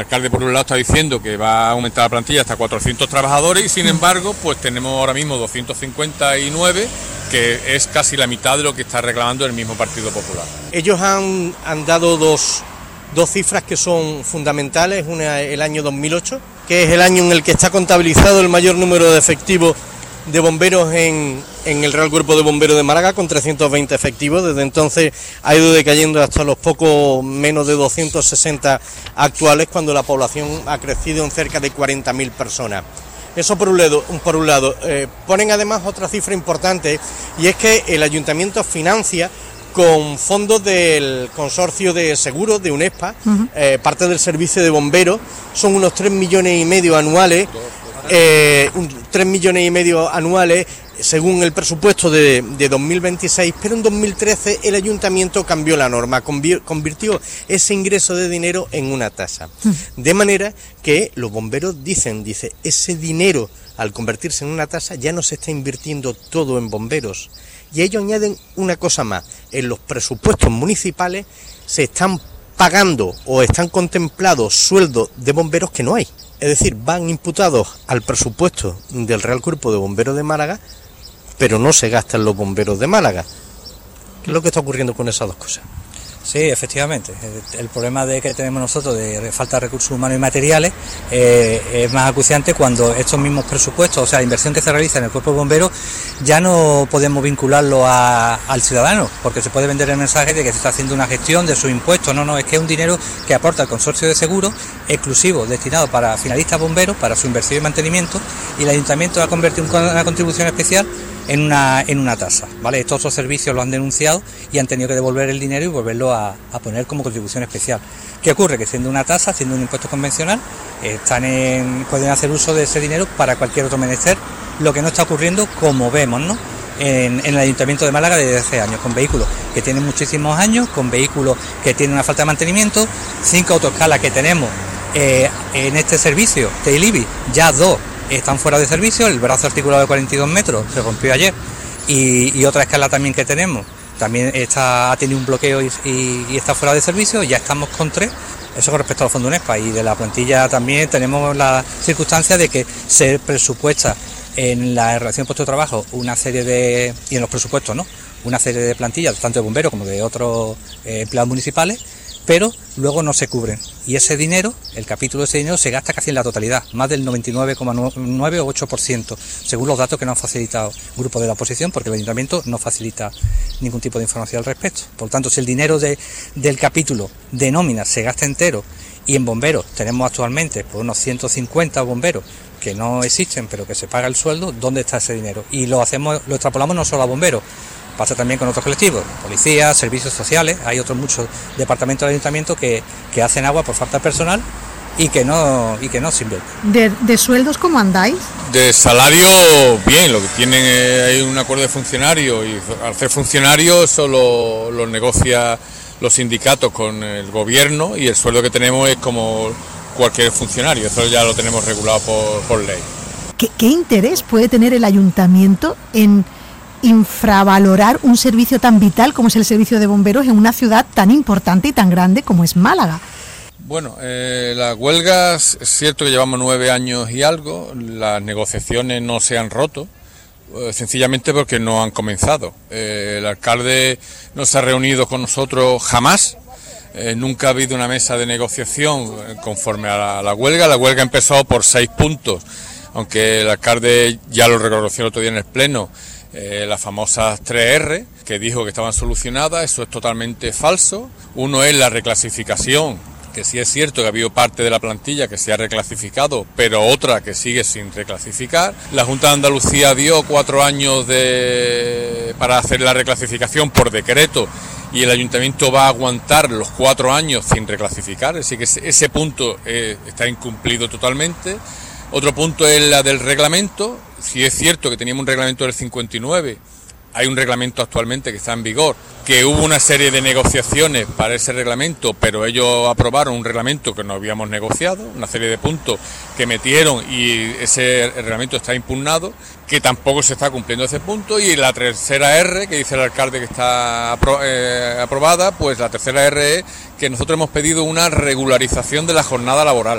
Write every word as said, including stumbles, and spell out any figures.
El alcalde por un lado está diciendo que va a aumentar la plantilla hasta cuatrocientos trabajadores y sin embargo pues tenemos ahora mismo doscientos cincuenta y nueve, que es casi la mitad de lo que está reclamando el mismo Partido Popular. Ellos han, han dado dos, dos cifras que son fundamentales, una el año dos mil ocho, que es el año en el que está contabilizado el mayor número de efectivos de bomberos en, en el Real Cuerpo de Bomberos de Málaga, con trescientos veinte efectivos. Desde entonces ha ido decayendo hasta los poco menos de doscientos sesenta actuales, cuando la población ha crecido en cerca de cuarenta mil personas. Eso por un lado. Por un lado. Eh, ponen además otra cifra importante, y es que el ayuntamiento financia con fondos del consorcio de seguros de UNESPA, uh-huh. eh, parte del servicio de bomberos, son unos tres millones y medio anuales. Eh, un, tres millones y medio anuales según el presupuesto de, de dos mil veintiséis, pero en dos mil trece el ayuntamiento cambió la norma, convir, convirtió ese ingreso de dinero en una tasa, de manera que los bomberos dicen, dice, ese dinero al convertirse en una tasa ya no se está invirtiendo todo en bomberos, y ellos añaden una cosa más: en los presupuestos municipales se están pagando o están contemplados sueldos de bomberos que no hay. Es decir, van imputados al presupuesto del Real Cuerpo de Bomberos de Málaga, pero no se gastan los bomberos de Málaga. ¿Qué es lo que está ocurriendo con esas dos cosas? Sí, efectivamente. El, el problema de que tenemos nosotros de falta de recursos humanos y materiales eh, es más acuciante cuando estos mismos presupuestos, o sea, la inversión que se realiza en el Cuerpo de Bomberos, ya no podemos vincularlo a, al ciudadano, porque se puede vender el mensaje de que se está haciendo una gestión de sus impuestos. No, no, es que es un dinero que aporta el consorcio de seguros, exclusivo, destinado para finalistas bomberos, para su inversión y mantenimiento, y el ayuntamiento ha convertido una contribución especial en una en una tasa, ¿vale? Estos otros servicios lo han denunciado y han tenido que devolver el dinero y volverlo a, a poner como contribución especial. ¿Qué ocurre? Que siendo una tasa, siendo un impuesto convencional, están en, pueden hacer uso de ese dinero para cualquier otro menester, lo que no está ocurriendo, como vemos, ¿no?, en, en el Ayuntamiento de Málaga desde hace años, con vehículos que tienen muchísimos años, con vehículos que tienen una falta de mantenimiento, cinco autoescalas que tenemos eh, en este servicio de I L I B I, ya dos están fuera de servicio. El brazo articulado de cuarenta y dos metros se rompió ayer, y, y otra escala también que tenemos también está, ha tenido un bloqueo y, y, y está fuera de servicio. Ya estamos con tres. Eso con respecto al fondo UNESPA, y de la plantilla también tenemos la circunstancia de que se presupuesta en la relación puesto de trabajo una serie de, y en los presupuestos, ¿no?, una serie de plantillas, tanto de bomberos como de otros eh, empleados municipales, pero luego no se cubren, y ese dinero, el capítulo de ese dinero se gasta casi en la totalidad, más del noventa y nueve coma nueve o ocho por ciento, según los datos que nos han facilitado el grupo de la oposición, porque el ayuntamiento no facilita ningún tipo de información al respecto. Por tanto, si el dinero de, del capítulo de nóminas se gasta entero, y en bomberos tenemos actualmente por unos ciento cincuenta bomberos que no existen, pero que se paga el sueldo, ¿dónde está ese dinero? Y lo hacemos, lo extrapolamos no solo a bomberos, pasa también con otros colectivos, policías, servicios sociales. Hay otros muchos departamentos del ayuntamiento que, que hacen agua por falta de personal y que no y que no se invierte. ¿De, de sueldos cómo andáis? De salario, bien, lo que tienen es hay un acuerdo de funcionarios, y al ser funcionarios eso lo, lo negocia los sindicatos con el gobierno, y el sueldo que tenemos es como cualquier funcionario, eso ya lo tenemos regulado por, por ley. ¿Qué, ¿Qué interés puede tener el ayuntamiento en infravalorar un servicio tan vital como es el servicio de bomberos en una ciudad tan importante y tan grande como es Málaga? Bueno, eh, las huelgas, es cierto que llevamos nueve años y algo, las negociaciones no se han roto, eh, sencillamente porque no han comenzado. Eh, el alcalde no se ha reunido con nosotros jamás, eh, nunca ha habido una mesa de negociación conforme a la, a la huelga. La huelga empezó por seis puntos, aunque el alcalde ya lo reconoció el otro día en el pleno. Eh, las famosas tres erre, que dijo que estaban solucionadas, eso es totalmente falso. Uno es la reclasificación, que sí es cierto que ha habido parte de la plantilla que se ha reclasificado, pero otra que sigue sin reclasificar. La Junta de Andalucía dio cuatro años de para hacer la reclasificación por decreto, y el ayuntamiento va a aguantar los cuatro años sin reclasificar, así que ese, ese punto eh, está incumplido totalmente. Otro punto es la del reglamento. Si es cierto que teníamos un reglamento del cincuenta y nueve, hay un reglamento actualmente que está en vigor, que hubo una serie de negociaciones para ese reglamento, pero ellos aprobaron un reglamento que no habíamos negociado, una serie de puntos que metieron y ese reglamento está impugnado, que tampoco se está cumpliendo ese punto, y la tercera R, que dice el alcalde que está apro- eh, aprobada, pues la tercera R es que nosotros hemos pedido una regularización de la jornada laboral.